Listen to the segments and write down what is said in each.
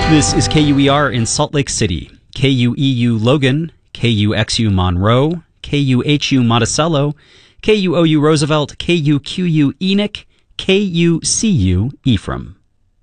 This is KUER in Salt Lake City, KUEU Logan, KUXU Monroe, KUHU Monticello, KUOU Roosevelt, KUQU Enoch, KUCU Ephraim.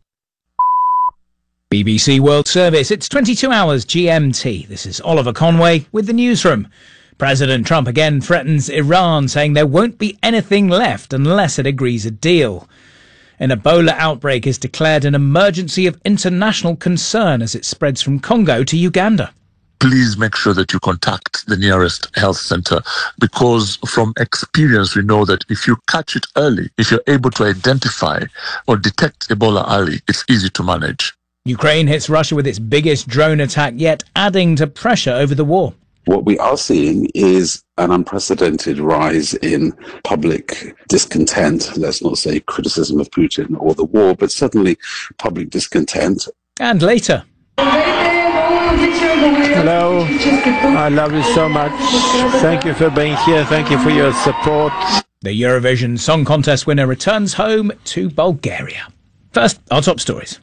BBC World Service. It's 22 hours GMT. This is Oliver Conway with the newsroom. President Trump again threatens Iran, saying there won't be anything left unless it agrees a deal. An Ebola outbreak is declared an emergency of international concern as it spreads from Congo to Uganda. Please make sure that you contact the nearest health center, because from experience we know that if you catch it early, if you're able to identify or detect Ebola early, it's easy to manage. Ukraine hits Russia with its biggest drone attack yet, adding to pressure over the war. What we are seeing is an unprecedented rise in public discontent, let's not say criticism of Putin or the war, but certainly public discontent. And later. Hello, I love you so much. Thank you for being here. Thank you for your support. The Eurovision Song Contest winner returns home to Bulgaria. First, our top stories.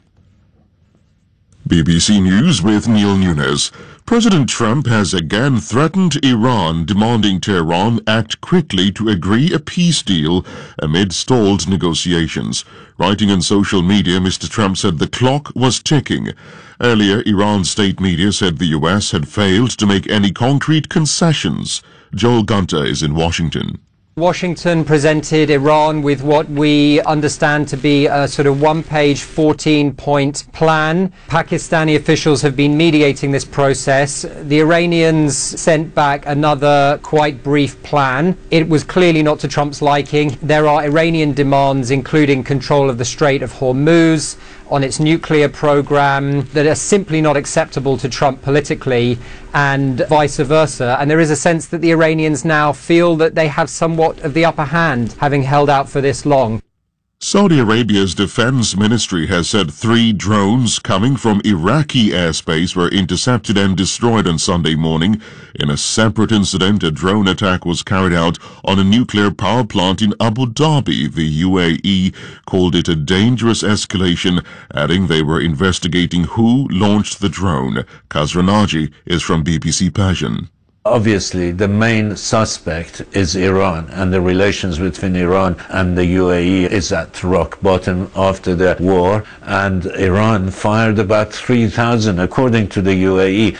BBC News with Neil Nunes. President Trump has again threatened Iran, demanding Tehran act quickly to agree a peace deal amid stalled negotiations. Writing on social media, Mr. Trump said the clock was ticking. Earlier, Iran's state media said the U.S. had failed to make any concrete concessions. Joel Gunter is in Washington. Washington presented Iran with what we understand to be a sort of one-page, 14-point plan. Pakistani officials have been mediating this process. The Iranians sent back another quite brief plan. It was clearly not to Trump's liking. There are Iranian demands, including control of the Strait of Hormuz, on its nuclear program, that are simply not acceptable to Trump politically, and vice versa. And there is a sense that the Iranians now feel that they have somewhat of the upper hand, having held out for this long. Saudi Arabia's defense ministry has said 3 drones coming from Iraqi airspace were intercepted and destroyed on Sunday morning. In a separate incident, a drone attack was carried out on a nuclear power plant in Abu Dhabi. The UAE called it a dangerous escalation, adding they were investigating who launched the drone. Kazra Naji is from BBC Persian. Obviously, the main suspect is Iran, and the relations between Iran and the UAE is at rock bottom after the war. And Iran fired about 3,000, according to the UAE,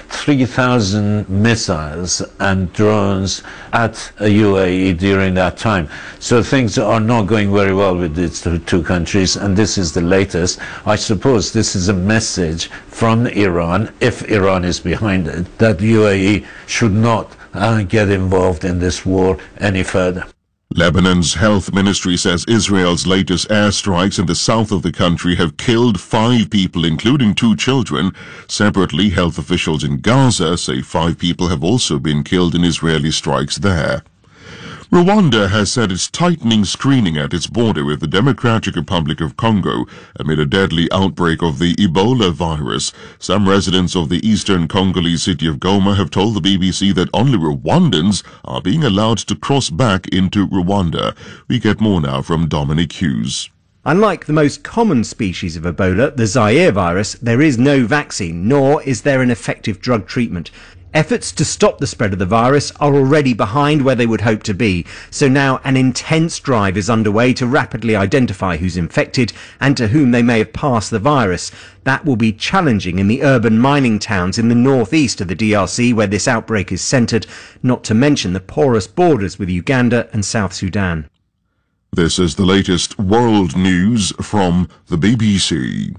3,000 missiles and drones at UAE during that time. So things are not going very well with these two countries, and this is the latest. I suppose this is a message from Iran, if Iran is behind it, that UAE should not get involved in this war any further. Lebanon's health ministry says Israel's latest airstrikes in the south of the country have killed 5 people, including 2 children. Separately, health officials in Gaza say 5 people have also been killed in Israeli strikes there. Rwanda has said it's tightening screening at its border with the Democratic Republic of Congo amid a deadly outbreak of the Ebola virus. Some residents of the eastern Congolese city of Goma have told the BBC that only Rwandans are being allowed to cross back into Rwanda. We get more now from Dominic Hughes. Unlike the most common species of Ebola, the Zaire virus, there is no vaccine, nor is there an effective drug treatment. Efforts to stop the spread of the virus are already behind where they would hope to be, so now an intense drive is underway to rapidly identify who's infected and to whom they may have passed the virus. That will be challenging in the urban mining towns in the northeast of the DRC where this outbreak is centred, not to mention the porous borders with Uganda and South Sudan. This is the latest world news from the BBC.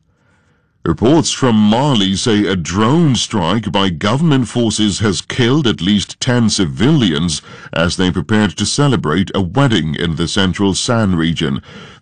Reports from Mali say a drone strike by government forces has killed at least 10 civilians as they prepared to celebrate a wedding in the central San region.